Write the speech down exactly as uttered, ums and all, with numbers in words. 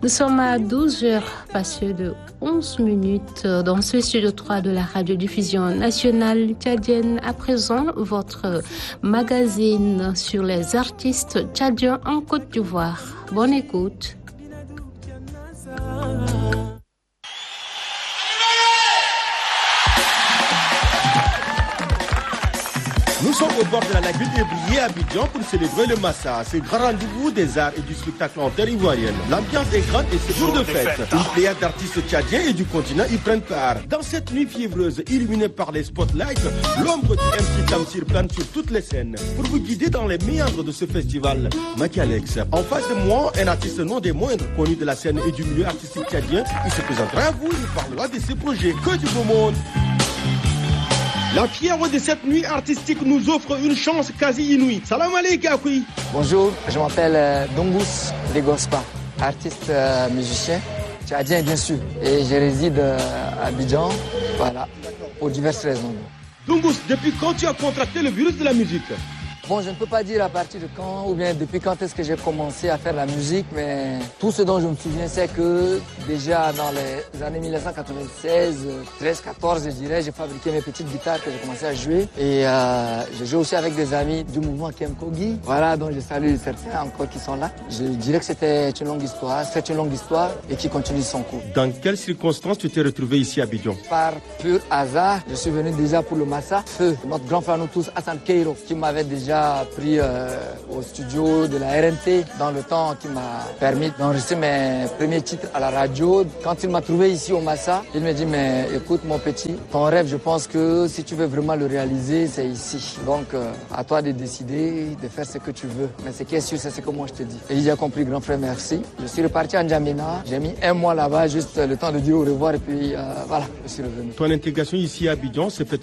Nous sommes à douze heures, passées de onze minutes dans ce studio trois de la radiodiffusion nationale tchadienne. À présent, votre magazine sur les artistes tchadiens en Côte d'Ivoire. Bonne écoute. Nous sommes au bord de la lagune Ébrié à Abidjan pour célébrer le Massa, ce grand rendez-vous des arts et du spectacle en terre ivoirienne. L'ambiance est grande et c'est jour de fête. Une pléiade d'artistes tchadiens et du continent y prennent part. Dans cette nuit fiévreuse, illuminée par les spotlights, l'ombre du M C Tamsir plane sur toutes les scènes. Pour vous guider dans les méandres de ce festival, Maki Alex. En face de moi, un artiste non des moindres, connu de la scène et du milieu artistique tchadien. Il se présentera à vous, il parlera de ses projets. Que du beau monde! La fièvre de cette nuit artistique nous offre une chance quasi inouïe. Salam alaikum Akoui. Bonjour, je m'appelle euh, Dongus Legospa, artiste euh, musicien, tchadien bien sûr. Et je réside euh, à Abidjan, voilà, pour diverses raisons. Dongus, depuis quand tu as contracté le virus de la musique? Bon, je ne peux pas dire à partir de quand ou bien depuis quand est-ce que j'ai commencé à faire la musique, mais tout ce dont je me souviens, c'est que déjà dans les années mille neuf cent quatre-vingt-seize, treize, quatorze, je dirais, j'ai fabriqué mes petites guitares que j'ai commencé à jouer. Et euh, j'ai joué aussi avec des amis du mouvement Kem Kogi, voilà, dont je salue certains encore qui sont là. Je dirais que c'était une longue histoire, c'est une longue histoire et qui continue son cours. Dans quelles circonstances tu t'es retrouvé ici à Abidjan? Par pur hasard, je suis venu déjà pour le Massa. Feu, notre grand frère nous tous, Hassan Keiro, qui m'avait déjà pris euh, au studio de la R N T dans le temps qui m'a permis d'enregistrer mes premiers titres à la radio. Quand il m'a trouvé ici au Massa, il m'a dit mais écoute mon petit, ton rêve je pense que si tu veux vraiment le réaliser c'est ici. Donc euh, à toi de décider, de faire ce que tu veux. Mais ce qui est sûr c'est ce que moi je te dis. Et il a compris grand frère merci. Je suis reparti à N'Djamena, j'ai mis un mois là-bas juste le temps de dire au revoir et puis euh, voilà, je suis revenu. Ton intégration ici à Abidjan s'est faite